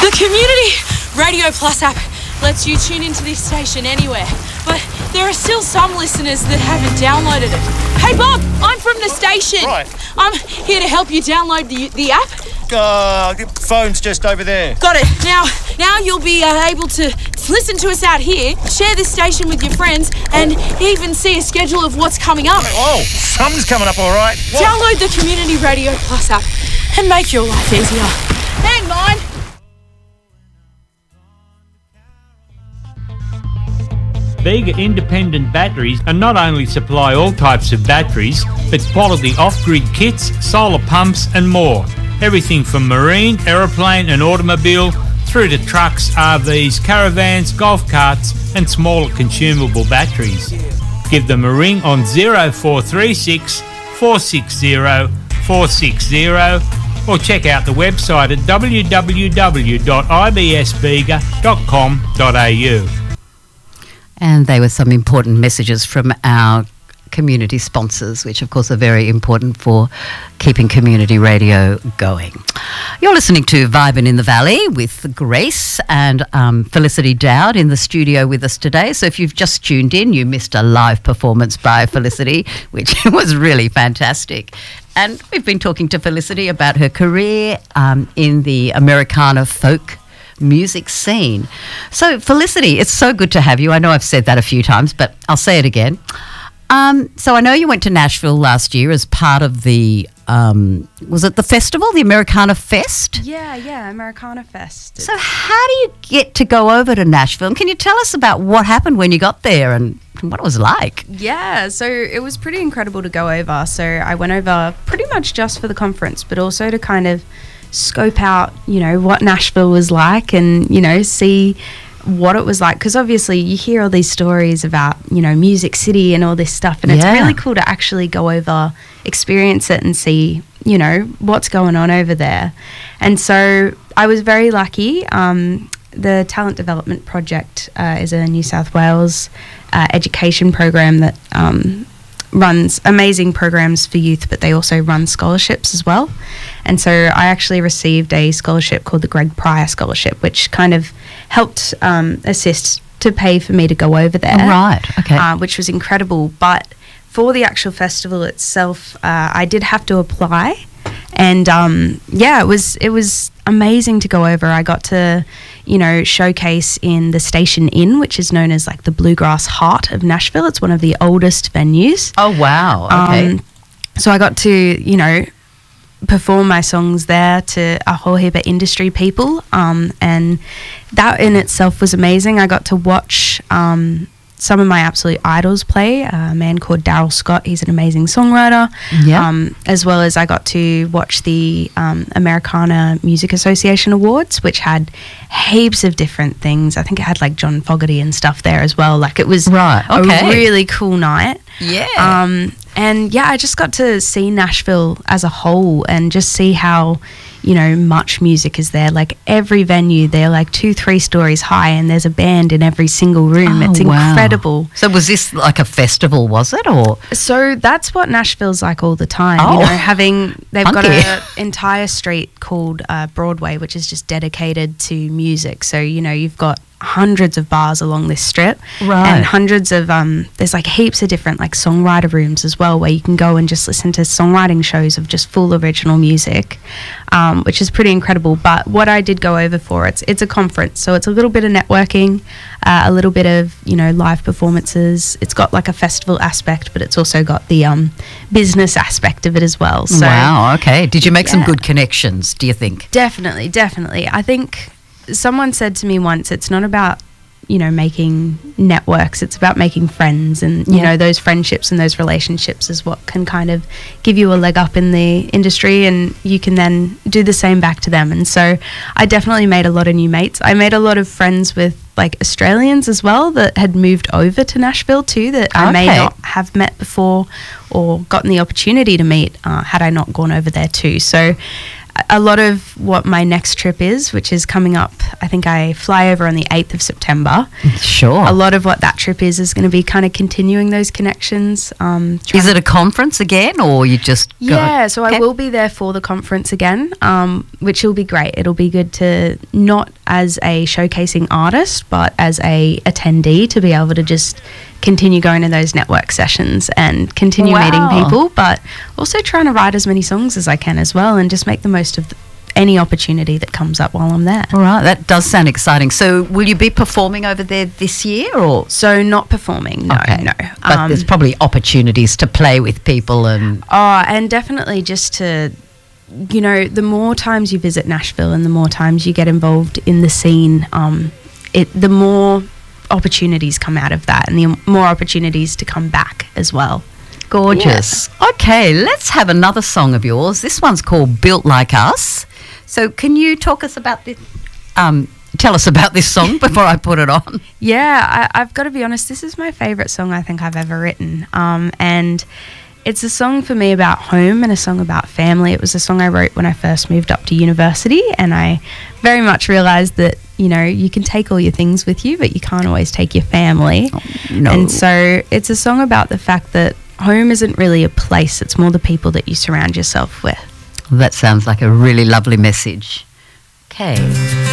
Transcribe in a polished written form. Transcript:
The Community Radio Plus app lets you tune into this station anywhere, but there are still some listeners that haven't downloaded it. Hey Bob, I'm from the station. Right. I'm here to help you download the app. The phone's just over there. Got it. Now you'll be able to listen to us out here, share this station with your friends, and even see a schedule of what's coming up. Oh, something's coming up all right. What? Download the Community Radio Plus app and make your life easier. Hang on. Bega Independent Batteries are not only supply all types of batteries, but quality off-grid kits, solar pumps and more. Everything from marine, aeroplane and automobile through to trucks, RVs, caravans, golf carts and smaller consumable batteries. Give them a ring on 0436 460 460 or check out the website at www.ibsbega.com.au. And they were some important messages from our community sponsors, which of course are very important for keeping community radio going. You're listening to Vibin' in the Valley with Grace and Felicity Dowd in the studio with us today. So if you've just tuned in, you missed a live performance by Felicity, which was really fantastic. And we've been talking to Felicity about her career in the Americana folk music scene. So Felicity, it's so good to have you. I know I've said that a few times, but I'll say it again. So I know you went to Nashville last year as part of the, was it the festival, the Americana Fest? Yeah, Americana Fest. So how do you get to go over to Nashville? And can you tell us about what happened when you got there and what it was like? Yeah, so it was pretty incredible to go over. So I went over pretty much just for the conference, but also to kind of scope out, what Nashville was like and, see what it was like. Because obviously you hear all these stories about, Music City and all this stuff. And it's really cool to actually go over, experience it and see, what's going on over there. And so I was very lucky. The Talent Development Project is a New South Wales education program that runs amazing programs for youth, but they also run scholarships as well. And so I actually received a scholarship called the Greg Pryor Scholarship, which kind of helped assist to pay for me to go over there. Oh, right, okay. Which was incredible. But for the actual festival itself, I did have to apply. And it was amazing to go over. I got to, showcase in the Station Inn, which is known as like the bluegrass heart of Nashville. It's one of the oldest venues. Oh, wow. Okay. So I got to, perform my songs there to a whole heap of industry people. And that in itself was amazing. I got to watch some of my absolute idols play, a man called Daryl Scott. He's an amazing songwriter. Yeah. As well as I got to watch the Americana Music Association Awards, which had heaps of different things. I think it had like John Fogerty and stuff there as well. Like it was a really cool night. Yeah. And I just got to see Nashville as a whole and just see how, much music is there. Like every venue, they're like 2-3 stories high and there's a band in every single room. It's incredible. So was this like a festival, was it? Or so that's what Nashville's like all the time. They've got an entire street called Broadway, which is just dedicated to music. So, you've got hundreds of bars along this strip, and hundreds of there's like heaps of different like songwriter rooms as well, where you can go and just listen to songwriting shows of just full original music, which is pretty incredible. But what I did go over for, it's a conference, so it's a little bit of networking, a little bit of live performances. It's got like a festival aspect, but it's also got the business aspect of it as well. So, wow, okay. Did you make some good connections, do you think? Definitely. I think someone said to me once, it's not about, making networks, it's about making friends. And, those friendships and those relationships is what can kind of give you a leg up in the industry, and you can then do the same back to them. And so I definitely made a lot of new mates. I made a lot of friends with like Australians as well that had moved over to Nashville too, that I may not have met before or gotten the opportunity to meet had I not gone over there too. So a lot of what my next trip is, which is coming up, I think I fly over on the 8th of September. Sure. A lot of what that trip is going to be kind of continuing those connections. Is it a conference again, or you just go? Yeah, so I will be there for the conference again, which will be great. It'll be good to, not as a showcasing artist, but as a attendee, to be able to just continue going to those network sessions and continue meeting people, but also trying to write as many songs as I can as well, and just make the most of any opportunity that comes up while I'm there. All right, that does sound exciting. So will you be performing over there this year, or? So not performing, no. But there's probably opportunities to play with people and... Oh, and definitely just to, you know, the more times you visit Nashville and the more times you get involved in the scene, the more opportunities come out of that, and the more opportunities to come back as well. Gorgeous. Yeah. Okay, let's have another song of yours. This one's called Built Like Us. So can you talk us about this, tell us about this song before I put it on? Yeah, I've got to be honest, this is my favourite song I think I've ever written. And it's a song for me about home and a song about family. It was a song I wrote when I first moved up to university, and I very much realised that, you know, you can take all your things with you, but you can't always take your family. Oh, no. And so it's a song about the fact that home isn't really a place, it's more the people that you surround yourself with. That sounds like a really lovely message. Okay.